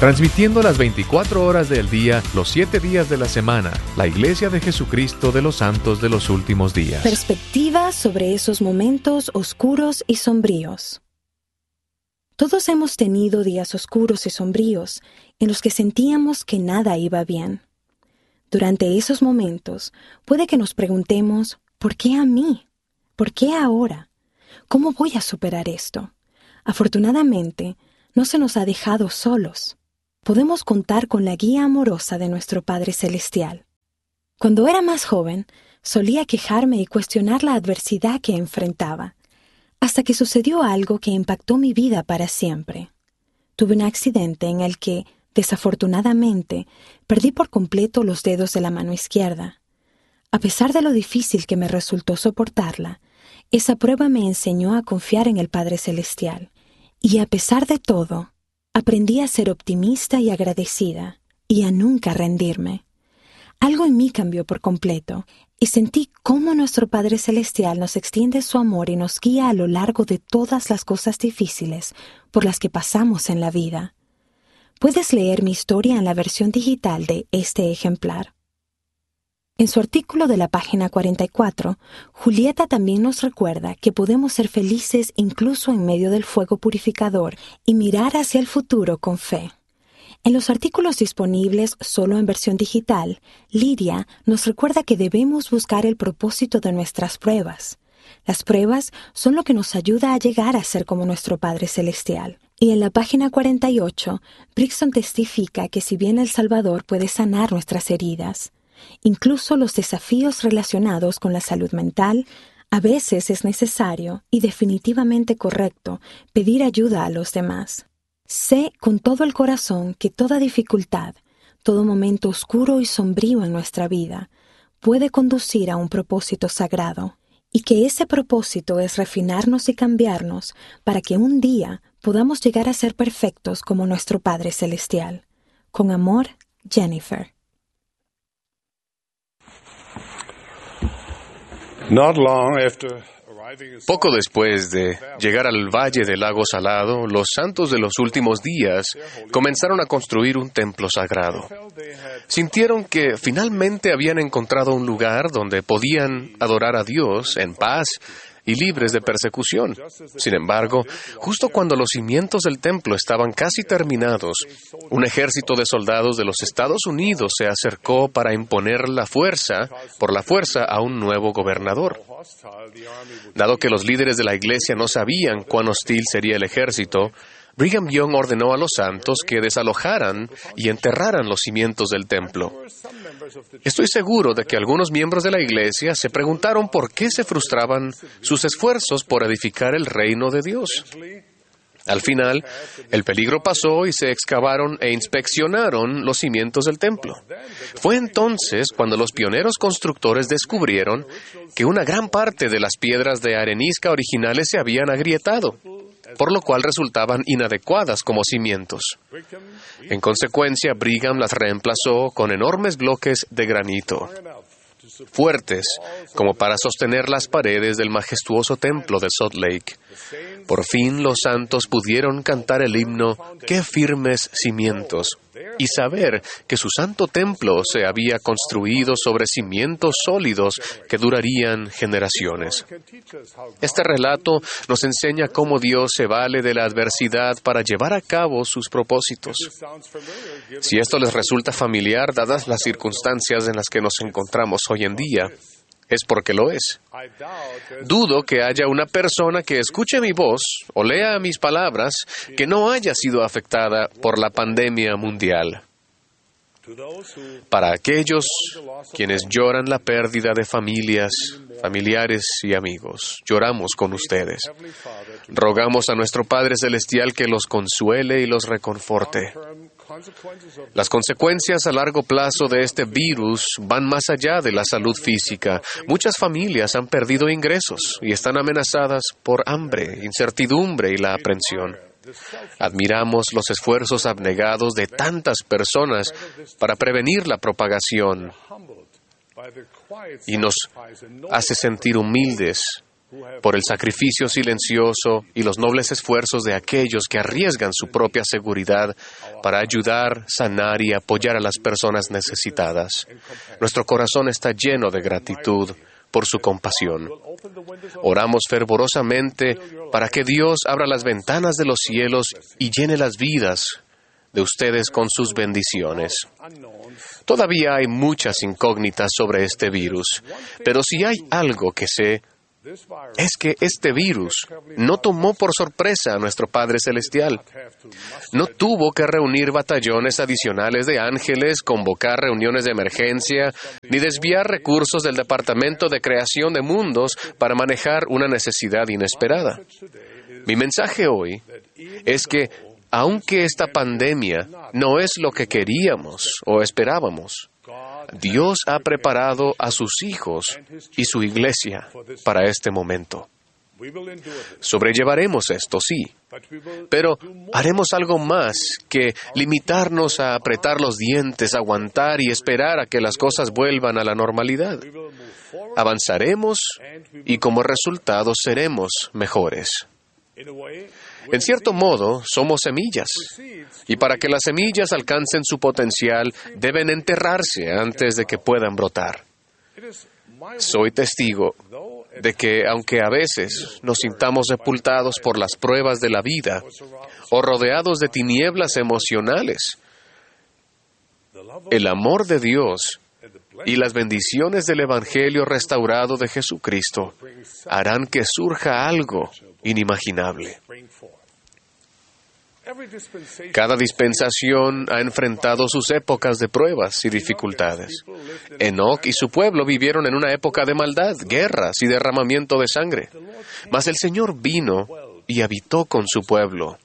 Transmitiendo las 24 horas del día, los 7 días de la semana, la Iglesia de Jesucristo de los Santos de los Últimos Días. Perspectiva sobre esos momentos oscuros y sombríos. Todos hemos tenido días oscuros y sombríos en los que sentíamos que nada iba bien. Durante esos momentos, puede que nos preguntemos, ¿por qué a mí? ¿Por qué ahora? ¿Cómo voy a superar esto? Afortunadamente, no se nos ha dejado solos. Podemos contar con la guía amorosa de nuestro Padre Celestial. Cuando era más joven, solía quejarme y cuestionar la adversidad que enfrentaba, hasta que sucedió algo que impactó mi vida para siempre. Tuve un accidente en el que, desafortunadamente, perdí por completo los dedos de la mano izquierda. A pesar de lo difícil que me resultó soportarla, esa prueba me enseñó a confiar en el Padre Celestial. Y a pesar de todo, aprendí a ser optimista y agradecida, y a nunca rendirme. Algo en mí cambió por completo, y sentí cómo nuestro Padre Celestial nos extiende su amor y nos guía a lo largo de todas las cosas difíciles por las que pasamos en la vida. Puedes leer mi historia en la versión digital de este ejemplar. En su artículo de la página 44, Julieta también nos recuerda que podemos ser felices incluso en medio del fuego purificador y mirar hacia el futuro con fe. En los artículos disponibles solo en versión digital, Lidia nos recuerda que debemos buscar el propósito de nuestras pruebas. Las pruebas son lo que nos ayuda a llegar a ser como nuestro Padre Celestial. Y en la página 48, Brixton testifica que si bien el Salvador puede sanar nuestras heridas, incluso los desafíos relacionados con la salud mental, a veces es necesario y definitivamente correcto pedir ayuda a los demás. Sé con todo el corazón que toda dificultad, todo momento oscuro y sombrío en nuestra vida, puede conducir a un propósito sagrado, y que ese propósito es refinarnos y cambiarnos para que un día podamos llegar a ser perfectos como nuestro Padre Celestial. Con amor, Jennifer. Poco después de llegar al Valle del Lago Salado, los santos de los últimos días comenzaron a construir un templo sagrado. Sintieron que finalmente habían encontrado un lugar donde podían adorar a Dios en paz y libres de persecución. Sin embargo, justo cuando los cimientos del templo estaban casi terminados, un ejército de soldados de los Estados Unidos se acercó para imponer por la fuerza a un nuevo gobernador. Dado que los líderes de la iglesia no sabían cuán hostil sería el ejército, Brigham Young ordenó a los santos que desalojaran y enterraran los cimientos del templo. Estoy seguro de que algunos miembros de la iglesia se preguntaron por qué se frustraban sus esfuerzos por edificar el reino de Dios. Al final, el peligro pasó y se excavaron e inspeccionaron los cimientos del templo. Fue entonces cuando los pioneros constructores descubrieron que una gran parte de las piedras de arenisca originales se habían agrietado, por lo cual resultaban inadecuadas como cimientos. En consecuencia, Brigham las reemplazó con enormes bloques de granito, fuertes como para sostener las paredes del majestuoso templo de Salt Lake. Por fin los santos pudieron cantar el himno «Qué firmes cimientos» y saber que su santo templo se había construido sobre cimientos sólidos que durarían generaciones. Este relato nos enseña cómo Dios se vale de la adversidad para llevar a cabo sus propósitos. Si esto les resulta familiar, dadas las circunstancias en las que nos encontramos hoy en día, es porque lo es. Dudo que haya una persona que escuche mi voz o lea mis palabras que no haya sido afectada por la pandemia mundial. Para aquellos quienes lloran la pérdida de familiares y amigos, lloramos con ustedes. Rogamos a nuestro Padre Celestial que los consuele y los reconforte. Las consecuencias a largo plazo de este virus van más allá de la salud física. Muchas familias han perdido ingresos y están amenazadas por hambre, incertidumbre y la aprensión. Admiramos los esfuerzos abnegados de tantas personas para prevenir la propagación y nos hace sentir humildes por el sacrificio silencioso y los nobles esfuerzos de aquellos que arriesgan su propia seguridad para ayudar, sanar y apoyar a las personas necesitadas. Nuestro corazón está lleno de gratitud por su compasión. Oramos fervorosamente para que Dios abra las ventanas de los cielos y llene las vidas de ustedes con sus bendiciones. Todavía hay muchas incógnitas sobre este virus, pero si hay algo que sé, es que este virus no tomó por sorpresa a nuestro Padre Celestial. No tuvo que reunir batallones adicionales de ángeles, convocar reuniones de emergencia, ni desviar recursos del Departamento de Creación de Mundos para manejar una necesidad inesperada. Mi mensaje hoy es que, aunque esta pandemia no es lo que queríamos o esperábamos, Dios ha preparado a sus hijos y su iglesia para este momento. Sobrellevaremos esto, sí, pero haremos algo más que limitarnos a apretar los dientes, aguantar y esperar a que las cosas vuelvan a la normalidad. Avanzaremos y como resultado seremos mejores. En cierto modo, somos semillas, y para que las semillas alcancen su potencial, deben enterrarse antes de que puedan brotar. Soy testigo de que, aunque a veces nos sintamos sepultados por las pruebas de la vida o rodeados de tinieblas emocionales, el amor de Dios y las bendiciones del Evangelio restaurado de Jesucristo harán que surja algo inimaginable. Cada dispensación ha enfrentado sus épocas de pruebas y dificultades. Enoc y su pueblo vivieron en una época de maldad, guerras y derramamiento de sangre. Mas el Señor vino y habitó con su pueblo.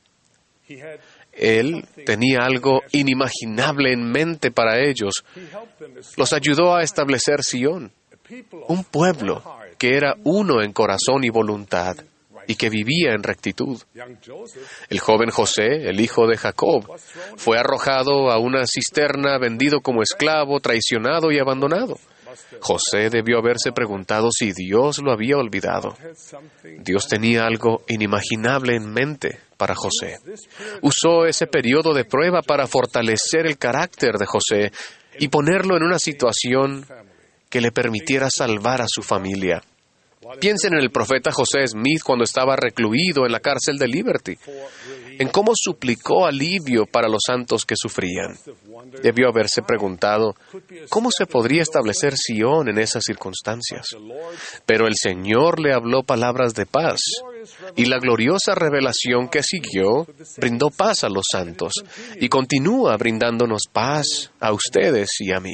Él tenía algo inimaginable en mente para ellos. Los ayudó a establecer Sión, un pueblo que era uno en corazón y voluntad, y que vivía en rectitud. El joven José, el hijo de Jacob, fue arrojado a una cisterna, vendido como esclavo, traicionado y abandonado. José debió haberse preguntado si Dios lo había olvidado. Dios tenía algo inimaginable en mente para José. Usó ese periodo de prueba para fortalecer el carácter de José y ponerlo en una situación que le permitiera salvar a su familia. Piensen en el profeta José Smith cuando estaba recluido en la cárcel de Liberty, en cómo suplicó alivio para los santos que sufrían. Debió haberse preguntado, ¿cómo se podría establecer Sión en esas circunstancias? Pero el Señor le habló palabras de paz, y la gloriosa revelación que siguió brindó paz a los santos, y continúa brindándonos paz a ustedes y a mí.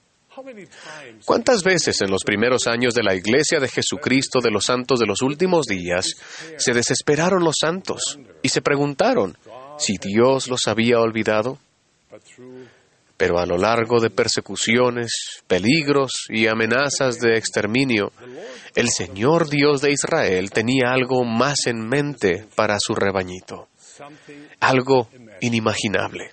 ¿Cuántas veces en los primeros años de la Iglesia de Jesucristo de los Santos de los Últimos Días se desesperaron los santos y se preguntaron si Dios los había olvidado? Pero a lo largo de persecuciones, peligros y amenazas de exterminio, el Señor Dios de Israel tenía algo más en mente para su rebañito, algo inimaginable.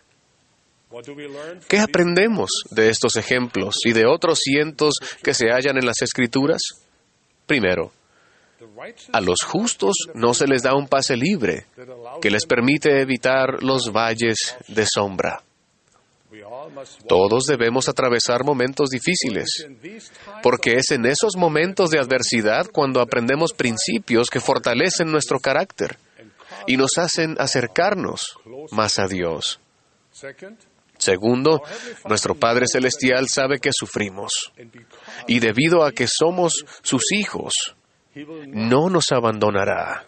¿Qué aprendemos de estos ejemplos y de otros cientos que se hallan en las Escrituras? Primero, a los justos no se les da un pase libre que les permite evitar los valles de sombra. Todos debemos atravesar momentos difíciles, porque es en esos momentos de adversidad cuando aprendemos principios que fortalecen nuestro carácter y nos hacen acercarnos más a Dios. Segundo, nuestro Padre Celestial sabe que sufrimos, y debido a que somos sus hijos, no nos abandonará.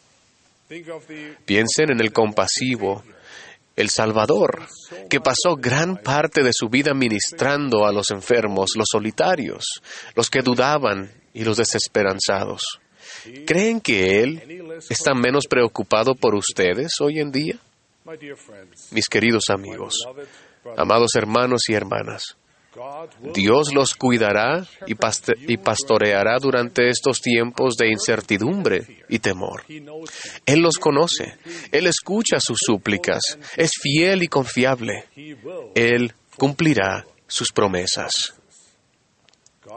Piensen en el compasivo, el Salvador, que pasó gran parte de su vida ministrando a los enfermos, los solitarios, los que dudaban y los desesperanzados. ¿Creen que Él está menos preocupado por ustedes hoy en día? Mis queridos amigos, amados hermanos y hermanas, Dios los cuidará y pastoreará durante estos tiempos de incertidumbre y temor. Él los conoce, Él escucha sus súplicas, es fiel y confiable. Él cumplirá sus promesas.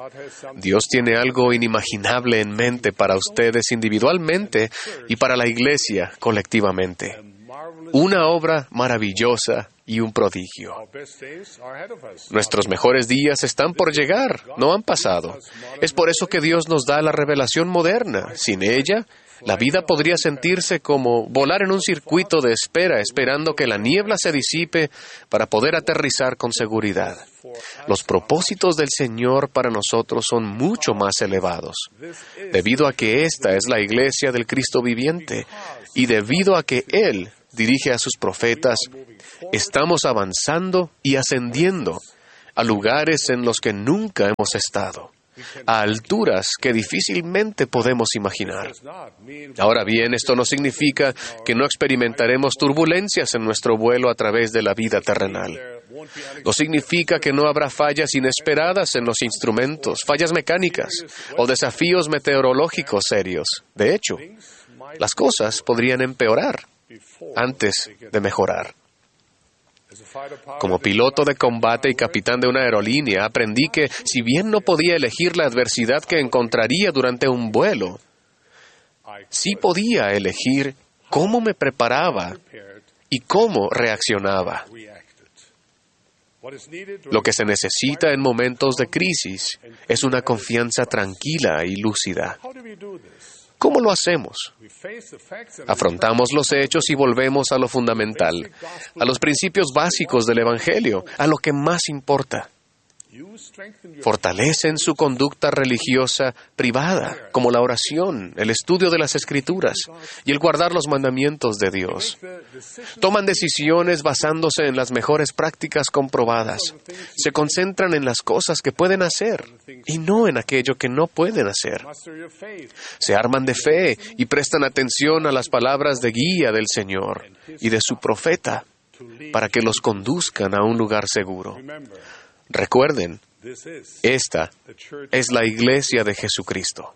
Dios tiene algo inimaginable en mente para ustedes individualmente y para la iglesia colectivamente. Una obra maravillosa y un prodigio. Nuestros mejores días están por llegar, no han pasado. Es por eso que Dios nos da la revelación moderna. Sin ella, la vida podría sentirse como volar en un circuito de espera, esperando que la niebla se disipe para poder aterrizar con seguridad. Los propósitos del Señor para nosotros son mucho más elevados, debido a que esta es la iglesia del Cristo viviente, y debido a que Él dirige a sus profetas, estamos avanzando y ascendiendo a lugares en los que nunca hemos estado, a alturas que difícilmente podemos imaginar. Ahora bien, esto no significa que no experimentaremos turbulencias en nuestro vuelo a través de la vida terrenal. No significa que no habrá fallas inesperadas en los instrumentos, fallas mecánicas o desafíos meteorológicos serios. De hecho, las cosas podrían empeorar antes de mejorar. Como piloto de combate y capitán de una aerolínea, aprendí que, si bien no podía elegir la adversidad que encontraría durante un vuelo, sí podía elegir cómo me preparaba y cómo reaccionaba. Lo que se necesita en momentos de crisis es una confianza tranquila y lúcida. ¿Cómo lo hacemos? Afrontamos los hechos y volvemos a lo fundamental, a los principios básicos del Evangelio, a lo que más importa. Fortalecen su conducta religiosa privada, como la oración, el estudio de las Escrituras y el guardar los mandamientos de Dios. Toman decisiones basándose en las mejores prácticas comprobadas. Se concentran en las cosas que pueden hacer y no en aquello que no pueden hacer. Se arman de fe y prestan atención a las palabras de guía del Señor y de su profeta para que los conduzcan a un lugar seguro. Recuerden, esta es la iglesia de Jesucristo.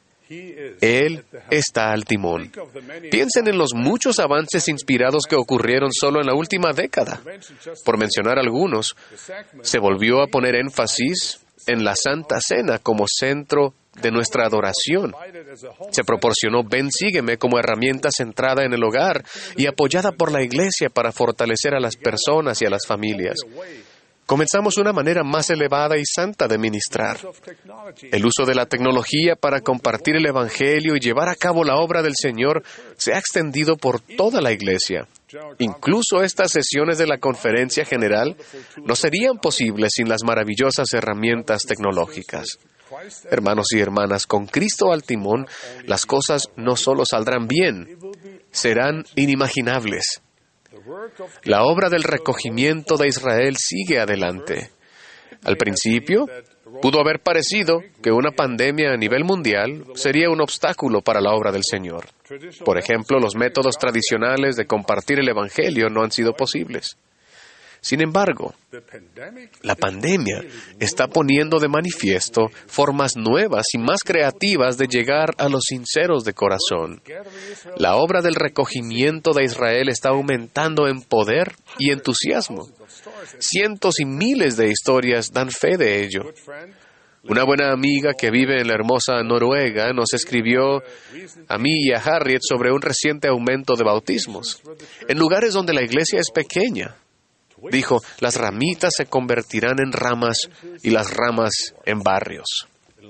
Él está al timón. Piensen en los muchos avances inspirados que ocurrieron solo en la última década. Por mencionar algunos, se volvió a poner énfasis en la Santa Cena como centro de nuestra adoración. Se proporcionó Ven, sígueme como herramienta centrada en el hogar y apoyada por la iglesia para fortalecer a las personas y a las familias. Comenzamos una manera más elevada y santa de ministrar. El uso de la tecnología para compartir el Evangelio y llevar a cabo la obra del Señor se ha extendido por toda la iglesia. Incluso estas sesiones de la Conferencia General no serían posibles sin las maravillosas herramientas tecnológicas. Hermanos y hermanas, con Cristo al timón, las cosas no solo saldrán bien, serán inimaginables. La obra del recogimiento de Israel sigue adelante. Al principio, pudo haber parecido que una pandemia a nivel mundial sería un obstáculo para la obra del Señor. Por ejemplo, los métodos tradicionales de compartir el Evangelio no han sido posibles. Sin embargo, la pandemia está poniendo de manifiesto formas nuevas y más creativas de llegar a los sinceros de corazón. La obra del recogimiento de Israel está aumentando en poder y entusiasmo. Cientos y miles de historias dan fe de ello. Una buena amiga que vive en la hermosa Noruega nos escribió a mí y a Harriet sobre un reciente aumento de bautismos. En lugares donde la iglesia es pequeña, dijo, las ramitas se convertirán en ramas y las ramas en barrios.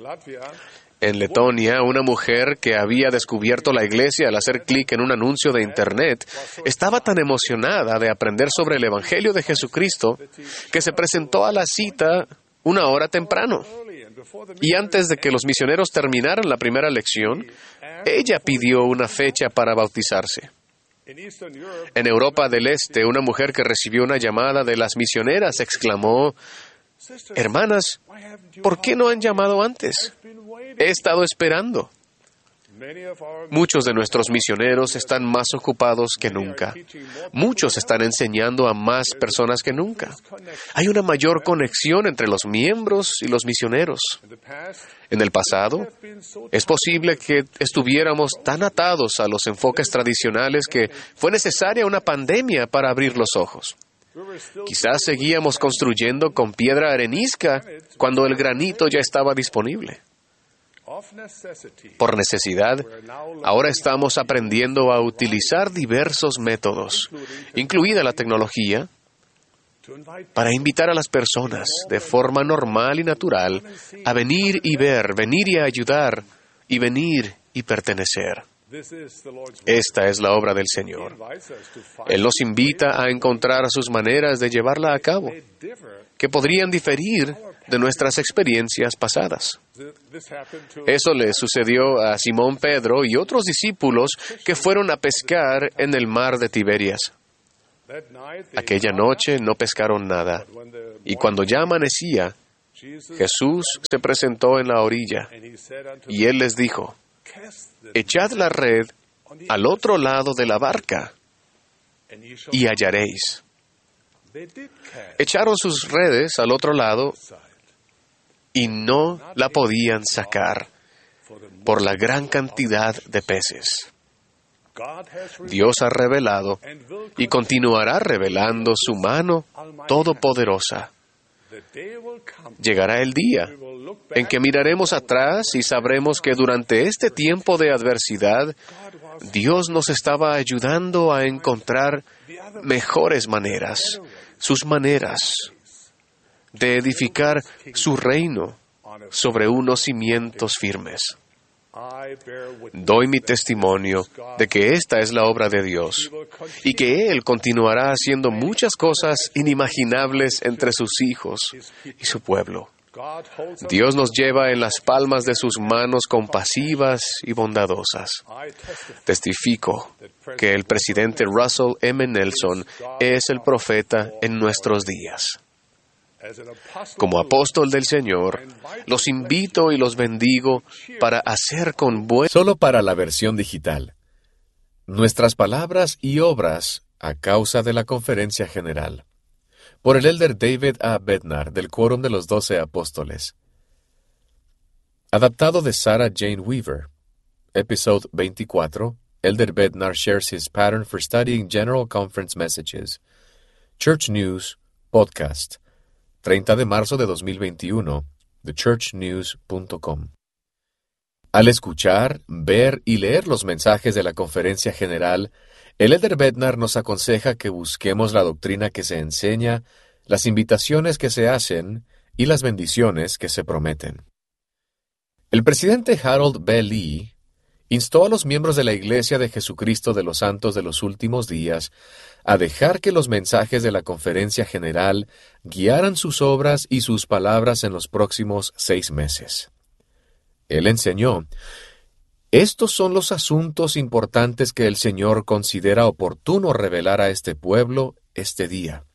En Letonia, una mujer que había descubierto la iglesia al hacer clic en un anuncio de Internet, estaba tan emocionada de aprender sobre el Evangelio de Jesucristo que se presentó a la cita una hora temprano. Y antes de que los misioneros terminaran la primera lección, ella pidió una fecha para bautizarse. En Europa del Este, una mujer que recibió una llamada de las misioneras exclamó, «Hermanas, ¿por qué no han llamado antes? He estado esperando». Muchos de nuestros misioneros están más ocupados que nunca. Muchos están enseñando a más personas que nunca. Hay una mayor conexión entre los miembros y los misioneros. En el pasado, es posible que estuviéramos tan atados a los enfoques tradicionales que fue necesaria una pandemia para abrir los ojos. Quizás seguíamos construyendo con piedra arenisca cuando el granito ya estaba disponible. Por necesidad, ahora estamos aprendiendo a utilizar diversos métodos, incluida la tecnología, para invitar a las personas de forma normal y natural a venir y ver, venir y ayudar, y venir y pertenecer. Esta es la obra del Señor. Él nos invita a encontrar sus maneras de llevarla a cabo, que podrían diferir de nuestras experiencias pasadas. Eso le sucedió a Simón Pedro y otros discípulos que fueron a pescar en el mar de Tiberias. Aquella noche no pescaron nada, y cuando ya amanecía, Jesús se presentó en la orilla, y Él les dijo: «Echad la red al otro lado de la barca, y hallaréis». Echaron sus redes al otro lado, y no la podían sacar por la gran cantidad de peces. Dios ha revelado y continuará revelando su mano todopoderosa. Llegará el día en que miraremos atrás y sabremos que durante este tiempo de adversidad, Dios nos estaba ayudando a encontrar mejores maneras, sus maneras de edificar su reino sobre unos cimientos firmes. Doy mi testimonio de que esta es la obra de Dios y que Él continuará haciendo muchas cosas inimaginables entre sus hijos y su pueblo. Dios nos lleva en las palmas de sus manos compasivas y bondadosas. Testifico que el presidente Russell M. Nelson es el profeta en nuestros días. Como apóstol del Señor, los invito y los bendigo para hacer con buen... Solo para la versión digital. Nuestras palabras y obras a causa de la Conferencia General. Por el elder David A. Bednar, del Quórum de los 12 Apóstoles. Adaptado de Sarah Jane Weaver. Episode 24. Elder Bednar shares his pattern for studying General Conference messages. Church News, Podcast. 30 de marzo de 2021, thechurchnews.com. Al escuchar, ver y leer los mensajes de la Conferencia General, el elder Bednar nos aconseja que busquemos la doctrina que se enseña, las invitaciones que se hacen y las bendiciones que se prometen. El presidente Harold B. Lee instó a los miembros de la Iglesia de Jesucristo de los Santos de los Últimos Días a dejar que los mensajes de la Conferencia General guiaran sus obras y sus palabras en los próximos 6 meses. Él enseñó: estos son los asuntos importantes que el Señor considera oportuno revelar a este pueblo este día.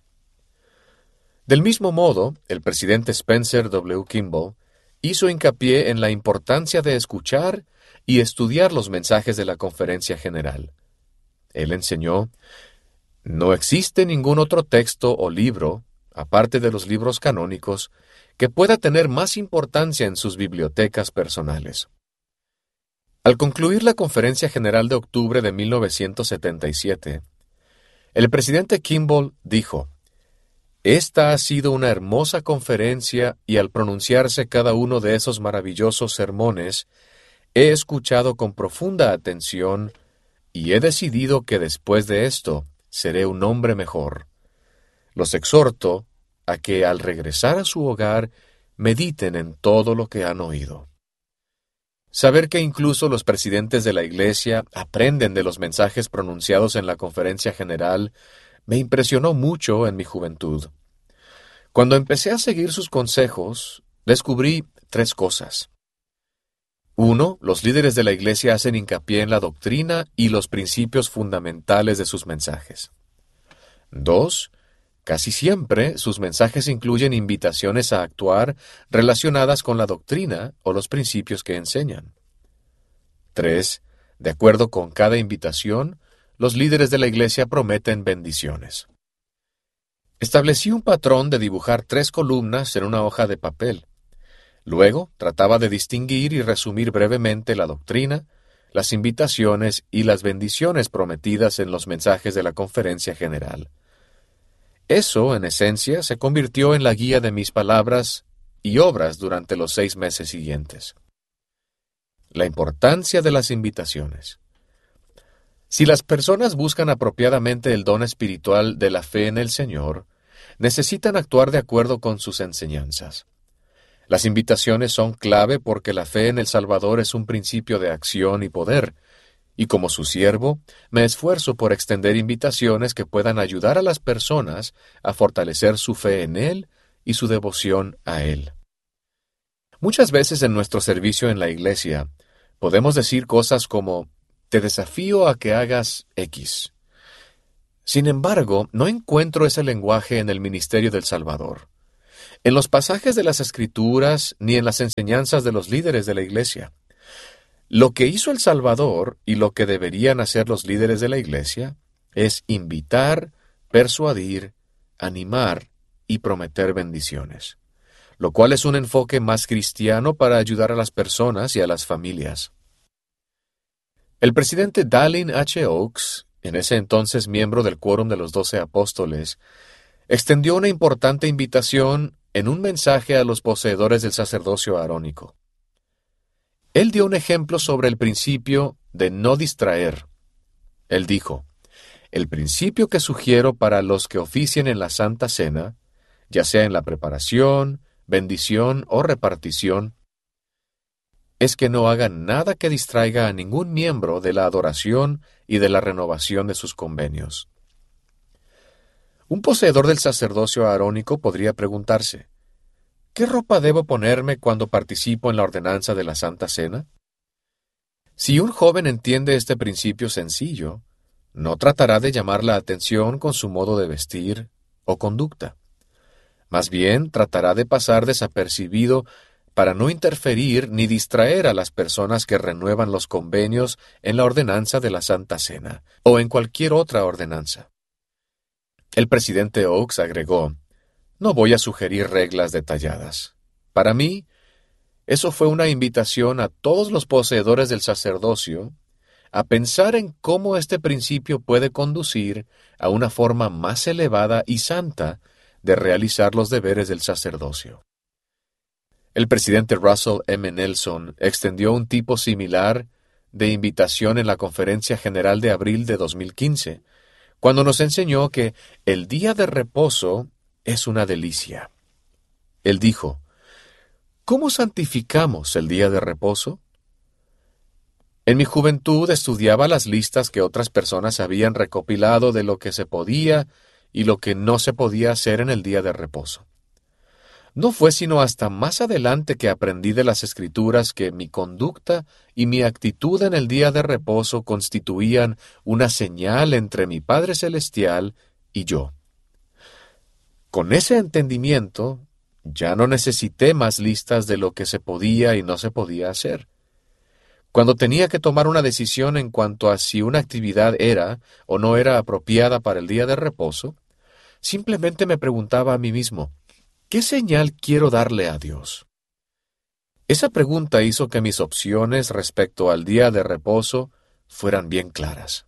Del mismo modo, el presidente Spencer W. Kimball hizo hincapié en la importancia de escuchar y estudiar los mensajes de la Conferencia General. Él enseñó: no existe ningún otro texto o libro, aparte de los libros canónicos, que pueda tener más importancia en sus bibliotecas personales. Al concluir la Conferencia General de octubre de 1977, el presidente Kimball dijo: esta ha sido una hermosa conferencia y al pronunciarse cada uno de esos maravillosos sermones, he escuchado con profunda atención y he decidido que después de esto seré un hombre mejor. Los exhorto a que al regresar a su hogar mediten en todo lo que han oído. Saber que incluso los presidentes de la Iglesia aprenden de los mensajes pronunciados en la Conferencia General me impresionó mucho en mi juventud. Cuando empecé a seguir sus consejos, descubrí 3 cosas. 1. Los líderes de la Iglesia hacen hincapié en la doctrina y los principios fundamentales de sus mensajes. 2. Casi siempre sus mensajes incluyen invitaciones a actuar relacionadas con la doctrina o los principios que enseñan. 3. De acuerdo con cada invitación, los líderes de la Iglesia prometen bendiciones. Establecí un patrón de dibujar 3 columnas en una hoja de papel. Luego, trataba de distinguir y resumir brevemente la doctrina, las invitaciones y las bendiciones prometidas en los mensajes de la Conferencia General. Eso, en esencia, se convirtió en la guía de mis palabras y obras durante los 6 meses siguientes. La importancia de las invitaciones. Si las personas buscan apropiadamente el don espiritual de la fe en el Señor, necesitan actuar de acuerdo con sus enseñanzas. Las invitaciones son clave porque la fe en el Salvador es un principio de acción y poder, y como su siervo, me esfuerzo por extender invitaciones que puedan ayudar a las personas a fortalecer su fe en Él y su devoción a Él. Muchas veces en nuestro servicio en la iglesia, podemos decir cosas como, te desafío a que hagas X. Sin embargo, no encuentro ese lenguaje en el ministerio del Salvador, en los pasajes de las Escrituras ni en las enseñanzas de los líderes de la iglesia. Lo que hizo el Salvador y lo que deberían hacer los líderes de la iglesia es invitar, persuadir, animar y prometer bendiciones, lo cual es un enfoque más cristiano para ayudar a las personas y a las familias. El presidente Dallin H. Oaks, en ese entonces miembro del Quórum de los 12 Apóstoles, extendió una importante invitación en un mensaje a los poseedores del sacerdocio arónico. Él dio un ejemplo sobre el principio de no distraer. Él dijo, el principio que sugiero para los que oficien en la Santa Cena, ya sea en la preparación, bendición o repartición, es que no hagan nada que distraiga a ningún miembro de la adoración y de la renovación de sus convenios. Un poseedor del sacerdocio arónico podría preguntarse, ¿qué ropa debo ponerme cuando participo en la ordenanza de la Santa Cena? Si un joven entiende este principio sencillo, no tratará de llamar la atención con su modo de vestir o conducta. Más bien, tratará de pasar desapercibido para no interferir ni distraer a las personas que renuevan los convenios en la ordenanza de la Santa Cena o en cualquier otra ordenanza. El presidente Oaks agregó, no voy a sugerir reglas detalladas. Para mí, eso fue una invitación a todos los poseedores del sacerdocio a pensar en cómo este principio puede conducir a una forma más elevada y santa de realizar los deberes del sacerdocio. El presidente Russell M. Nelson extendió un tipo similar de invitación en la Conferencia General de abril de 2015, cuando nos enseñó que el día de reposo es una delicia. Él dijo, ¿cómo santificamos el día de reposo? En mi juventud estudiaba las listas que otras personas habían recopilado de lo que se podía y lo que no se podía hacer en el día de reposo. No fue sino hasta más adelante que aprendí de las Escrituras que mi conducta y mi actitud en el día de reposo constituían una señal entre mi Padre Celestial y yo. Con ese entendimiento, ya no necesité más listas de lo que se podía y no se podía hacer. Cuando tenía que tomar una decisión en cuanto a si una actividad era o no era apropiada para el día de reposo, simplemente me preguntaba a mí mismo, ¿qué señal quiero darle a Dios? Esa pregunta hizo que mis opciones respecto al día de reposo fueran bien claras.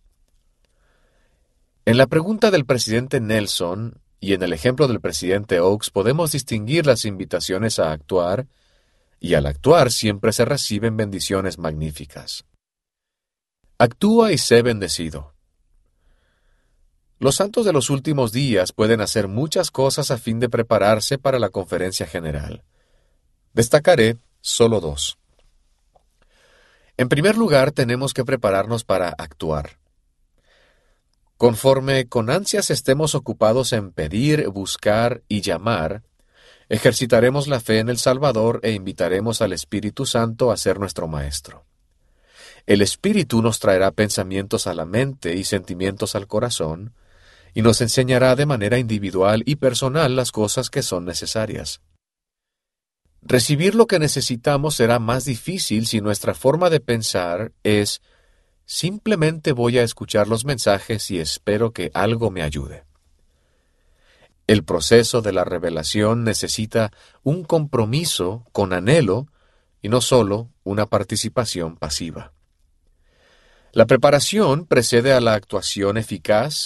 En la pregunta del presidente Nelson y en el ejemplo del presidente Oaks podemos distinguir las invitaciones a actuar, y al actuar siempre se reciben bendiciones magníficas. Actúa y sé bendecido. Los santos de los últimos días pueden hacer muchas cosas a fin de prepararse para la conferencia general. Destacaré solo 2. En primer lugar, tenemos que prepararnos para actuar. Conforme con ansias estemos ocupados en pedir, buscar y llamar, ejercitaremos la fe en el Salvador e invitaremos al Espíritu Santo a ser nuestro Maestro. El Espíritu nos traerá pensamientos a la mente y sentimientos al corazón, y nos enseñará de manera individual y personal las cosas que son necesarias. Recibir lo que necesitamos será más difícil si nuestra forma de pensar es simplemente voy a escuchar los mensajes y espero que algo me ayude. El proceso de la revelación necesita un compromiso con anhelo y no solo una participación pasiva. La preparación precede a la actuación eficaz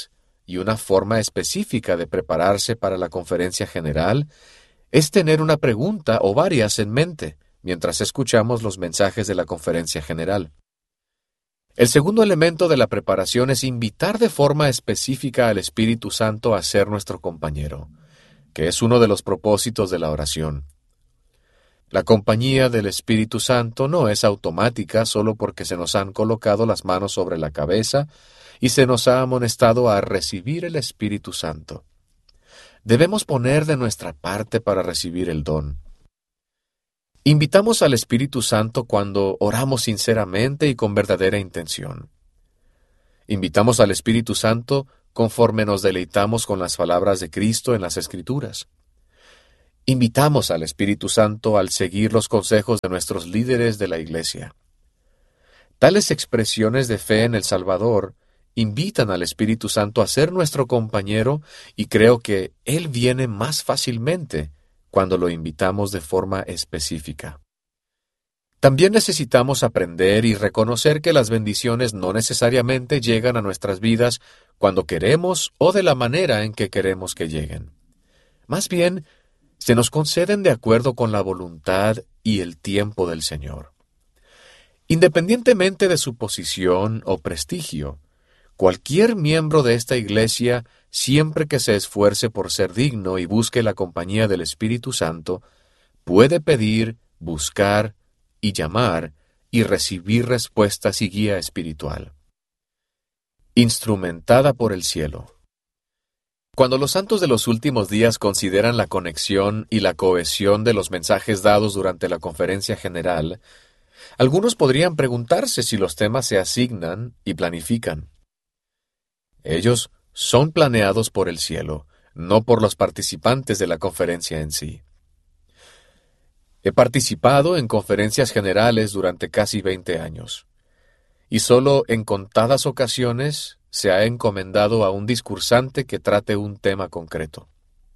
y una forma específica de prepararse para la conferencia general es tener una pregunta o varias en mente mientras escuchamos los mensajes de la conferencia general. El segundo elemento de la preparación es invitar de forma específica al Espíritu Santo a ser nuestro compañero, que es uno de los propósitos de la oración. La compañía del Espíritu Santo no es automática solo porque se nos han colocado las manos sobre la cabeza y se nos ha amonestado a recibir el Espíritu Santo. Debemos poner de nuestra parte para recibir el don. Invitamos al Espíritu Santo cuando oramos sinceramente y con verdadera intención. Invitamos al Espíritu Santo conforme nos deleitamos con las palabras de Cristo en las Escrituras. Invitamos al Espíritu Santo al seguir los consejos de nuestros líderes de la Iglesia. Tales expresiones de fe en el Salvador invitan al Espíritu Santo a ser nuestro compañero y creo que Él viene más fácilmente cuando lo invitamos de forma específica. También necesitamos aprender y reconocer que las bendiciones no necesariamente llegan a nuestras vidas cuando queremos o de la manera en que queremos que lleguen. Más bien, se nos conceden de acuerdo con la voluntad y el tiempo del Señor. Independientemente de su posición o prestigio, cualquier miembro de esta Iglesia, siempre que se esfuerce por ser digno y busque la compañía del Espíritu Santo, puede pedir, buscar y llamar y recibir respuestas y guía espiritual. Instrumentada por el cielo. Cuando los santos de los últimos días consideran la conexión y la cohesión de los mensajes dados durante la conferencia general, algunos podrían preguntarse si los temas se asignan y planifican. Ellos son planeados por el cielo, no por los participantes de la conferencia en sí. He participado en conferencias generales durante casi 20 años, y solo en contadas ocasiones se ha encomendado a un discursante que trate un tema concreto.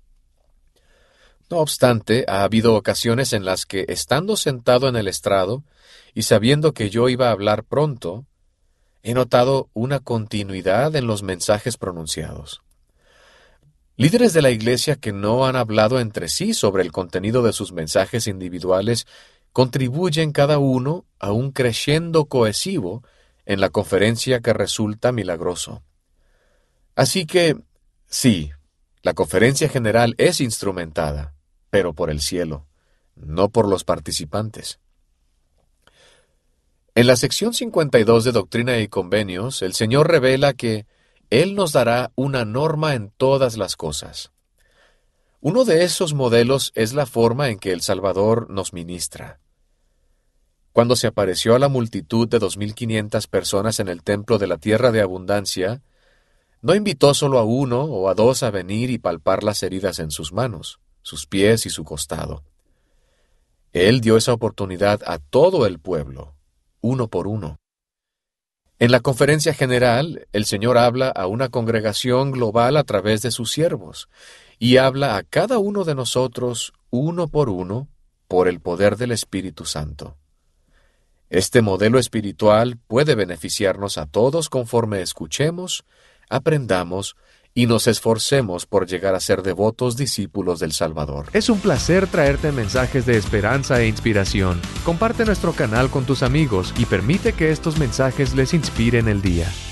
No obstante, ha habido ocasiones en las que, estando sentado en el estrado y sabiendo que yo iba a hablar pronto, he notado una continuidad en los mensajes pronunciados. Líderes de la Iglesia que no han hablado entre sí sobre el contenido de sus mensajes individuales contribuyen cada uno a un crescendo cohesivo en la conferencia que resulta milagroso. Así que, sí, la conferencia general es instrumentada, pero por el cielo, no por los participantes. En la sección 52 de Doctrina y Convenios, el Señor revela que Él nos dará una norma en todas las cosas. Uno de esos modelos es la forma en que el Salvador nos ministra. Cuando se apareció a la multitud de 2.500 personas en el templo de la tierra de abundancia, no invitó solo a uno o a dos a venir y palpar las heridas en sus manos, sus pies y su costado. Él dio esa oportunidad a todo el pueblo, uno por uno. En la conferencia general, el Señor habla a una congregación global a través de sus siervos, y habla a cada uno de nosotros, uno, por el poder del Espíritu Santo. Este modelo espiritual puede beneficiarnos a todos conforme escuchemos, aprendamos y nos esforcemos por llegar a ser devotos discípulos del Salvador. Es un placer traerte mensajes de esperanza e inspiración. Comparte nuestro canal con tus amigos y permite que estos mensajes les inspiren el día.